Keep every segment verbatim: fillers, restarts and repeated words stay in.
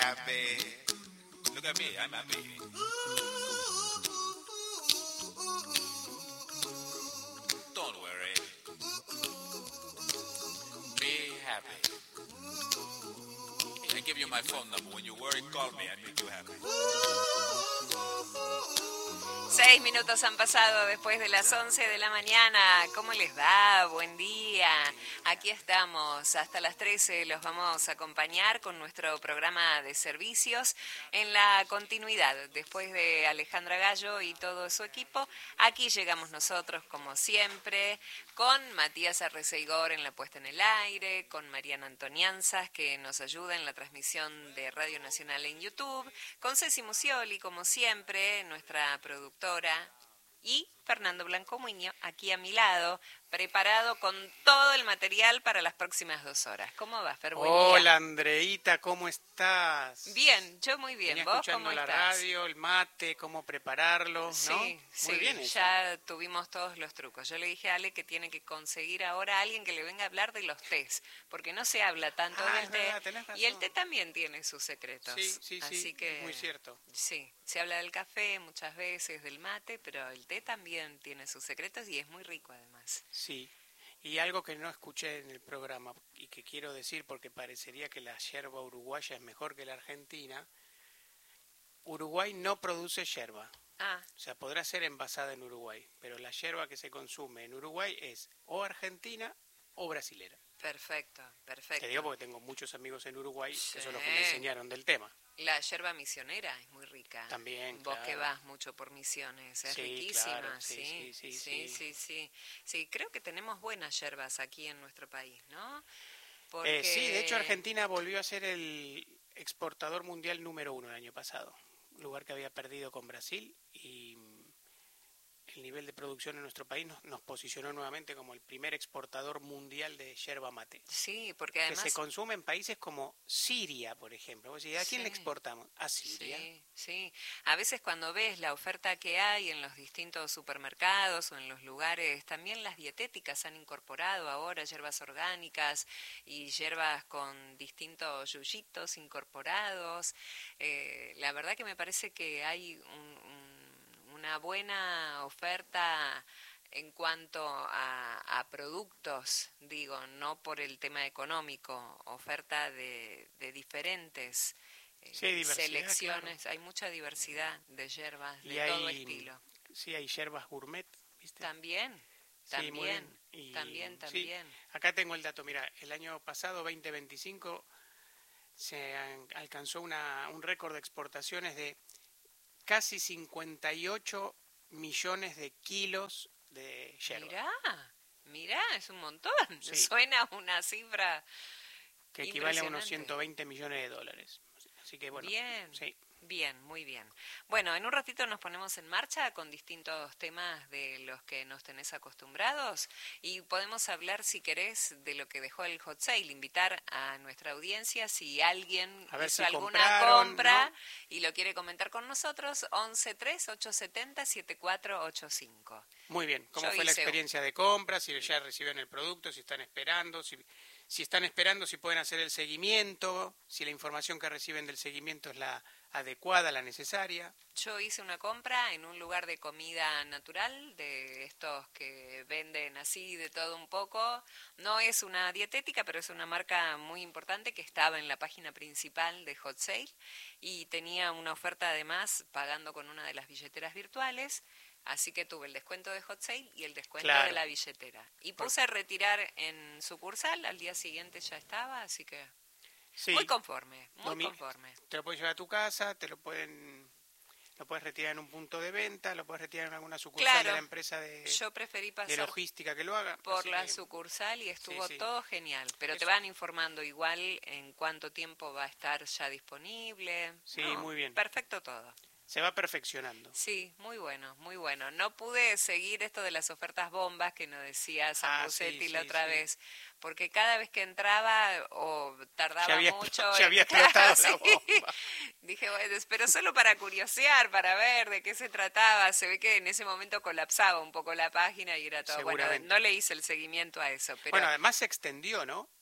happy. Look at me, I'm happy. Don't worry. Be happy. I give you my phone number. When you worry, call me. I make you happy. Seis minutos han pasado después de las once de la mañana. ¿Cómo les va? Buen día. Aquí estamos. Hasta las trece los vamos a acompañar con nuestro programa de servicios en la continuidad. Después de Alejandra Gallo y todo su equipo, aquí llegamos nosotros como siempre, con Matías Arreceigor en la puesta en el aire, con Mariana Antonianzas que nos ayuda en la transmisión de Radio Nacional en YouTube, con Ceci Musioli como siempre, nuestra productora, y Fernando Blanco Muño, aquí a mi lado, preparado con todo el material para las próximas dos horas. ¿Cómo va, Fer? Buen Hola, día. Andreita, ¿cómo estás? Bien, yo muy bien. Venía ¿Vos escuchando cómo la estás? radio, el mate, cómo prepararlo, ¿no? Sí, Muy sí, bien eso. ya tuvimos todos los trucos. Yo le dije a Ale que tiene que conseguir ahora a alguien que le venga a hablar de los tés, porque no se habla tanto Ah, del es té, verdad, tenés razón. y el té también tiene sus secretos. Sí, sí, Así sí, que, muy cierto. Sí, se habla del café muchas veces, del mate, pero el té también tiene sus secretos y es muy rico además. Sí, y algo que no escuché en el programa y que quiero decir porque parecería que la yerba uruguaya es mejor que la argentina, Uruguay no produce yerba. Ah, O sea, podrá ser envasada en Uruguay, pero la yerba que se consume en Uruguay es o argentina o brasilera. perfecto, perfecto. Te digo porque tengo muchos amigos en Uruguay Sí. que son los que me enseñaron del tema. La yerba misionera es muy rica. También, Vos claro. que vas mucho por Misiones, es Sí, riquísima, claro, sí, sí, sí, sí, sí, sí, sí, sí. Sí, creo que tenemos buenas yerbas aquí en nuestro país, ¿no? Eh, sí, de hecho Argentina volvió a ser el exportador mundial número uno el año pasado, un lugar que había perdido con Brasil, y el nivel de producción en nuestro país nos, nos posicionó nuevamente como el primer exportador mundial de yerba mate. Sí, porque además... Que se consume en países como Siria, por ejemplo. Vos decís, ¿a quién Sí. le exportamos? A Siria. Sí, sí. A veces cuando ves la oferta que hay en los distintos supermercados o en los lugares, también las dietéticas han incorporado ahora hierbas orgánicas y hierbas con distintos yuyitos incorporados. Eh, la verdad que me parece que hay un, un, una buena oferta en cuanto a, a productos, digo, no por el tema económico, oferta de, de diferentes eh, Sí, hay diversidad, selecciones, claro. hay mucha diversidad de hierbas de Y hay, todo estilo. Sí, hay yerbas gourmet, ¿viste? También, Sí, muy también, bien. Y, también, sí, también. acá tengo el dato, mira, el año pasado, veinte veinticinco, se an- alcanzó una, un récord de exportaciones de casi cincuenta y ocho millones de kilos de yerba, Mirá, mirá, es un montón. Sí. Suena una cifra que equivale a unos impresionante. ciento veinte millones de dólares. Así que bueno, Bien. sí. Bien, muy bien. Bueno, en un ratito nos ponemos en marcha con distintos temas de los que nos tenés acostumbrados y podemos hablar, si querés, de lo que dejó el hot sale, invitar a nuestra audiencia si alguien A ver hizo si alguna compraron, compra, ¿no? y lo quiere comentar con nosotros, once tres ocho siete cero siete cuatro ocho cinco. Muy bien, ¿cómo Yo fue la hice- experiencia de compra? Si ya recibieron el producto, si están esperando, si, si están esperando, si pueden hacer el seguimiento, si la información que reciben del seguimiento es la adecuada, la necesaria. Yo hice una compra en un lugar de comida natural, de estos que venden así de todo un poco. No es una dietética, pero es una marca muy importante que estaba en la página principal de Hot Sale y tenía una oferta además pagando con una de las billeteras virtuales. Así que tuve el descuento de Hot Sale y el descuento Claro. de la billetera. Y puse a retirar en sucursal, al día siguiente ya estaba, así que Sí, muy conforme, muy Lo mi- conforme. te lo puedes llevar a tu casa, te lo pueden, lo puedes retirar en un punto de venta, lo puedes retirar en alguna sucursal Claro, de la empresa de, Yo preferí de pasar logística que lo haga. por así la que- sucursal y estuvo Sí, sí. todo genial, pero te Eso. van informando igual en cuánto tiempo va a estar ya disponible. Sí, No, muy bien. Perfecto todo. Se va perfeccionando. Sí, muy bueno, muy bueno. No pude seguir esto de las ofertas bombas que nos decía Ah, Sambucetti sí, la sí, otra sí. vez, porque cada vez que entraba o tardaba Ya había mucho. explo- ya en- había explotado la Sí. bomba. Dije, bueno, pero solo para curiosear, para ver de qué se trataba. Se ve que en ese momento colapsaba un poco la página y era todo. Bueno, Seguramente. no le hice el seguimiento a eso, pero Bueno, además se extendió, ¿no?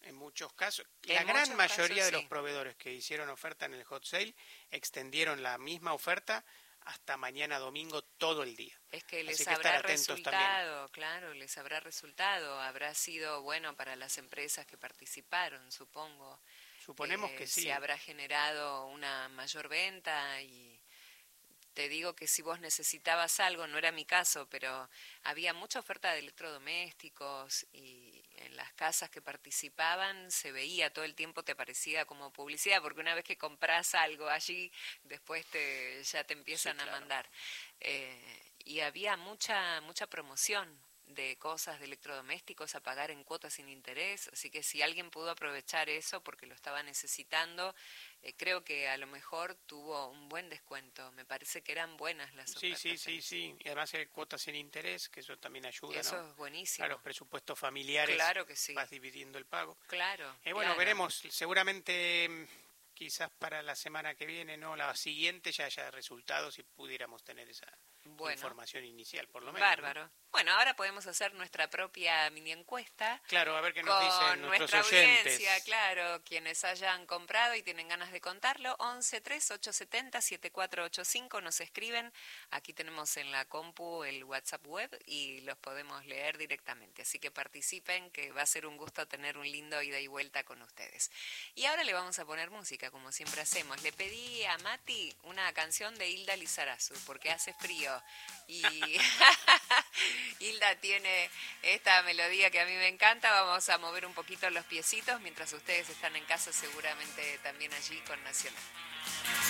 En muchos casos, En la gran muchos mayoría casos, de los sí. proveedores que hicieron oferta en el hot sale extendieron la misma oferta hasta mañana domingo todo el día. Es que les Así que estar habrá atentos también. resultado, claro, les habrá resultado, habrá sido bueno para las empresas que participaron, supongo. Suponemos Eh, que sí. Se habrá generado una mayor venta y te digo que si vos necesitabas algo, no era mi caso, pero había mucha oferta de electrodomésticos y en las casas que participaban se veía todo el tiempo, te parecía como publicidad, porque una vez que compras algo allí, después te ya te empiezan Sí, claro. a mandar. Eh, y había mucha mucha promoción de cosas de electrodomésticos a pagar en cuotas sin interés, así que si alguien pudo aprovechar eso porque lo estaba necesitando, eh, creo que a lo mejor tuvo un buen descuento. Me parece que eran buenas las Sí, ofertas. sí, sí, sí. Y además hay cuotas sin interés, que eso también ayuda, Eso ¿no? es buenísimo. A los presupuestos familiares. Claro que sí. Vas dividiendo el pago. Claro. Eh, bueno, claro. veremos. Seguramente, mm, quizás para la semana que viene, no, la siguiente ya haya resultados y pudiéramos tener esa Bueno. información inicial, por lo menos. Bárbaro. ¿no? Bueno, ahora podemos hacer nuestra propia mini encuesta. Claro, a ver qué nos Con dicen nuestros nuestra oyentes. audiencia, claro, quienes hayan comprado y tienen ganas de contarlo, once tres ocho siete cero siete cuatro ocho cinco nos escriben. Aquí tenemos en la compu el WhatsApp web y los podemos leer directamente. Así que participen, que va a ser un gusto tener un lindo ida y vuelta con ustedes. Y ahora le vamos a poner música, como siempre hacemos. Le pedí a Mati una canción de Hilda Lizarazu, porque hace frío. Y Hilda tiene esta melodía que a mí me encanta. Vamos a mover un poquito los piecitos mientras ustedes están en casa, seguramente también allí con Nacional.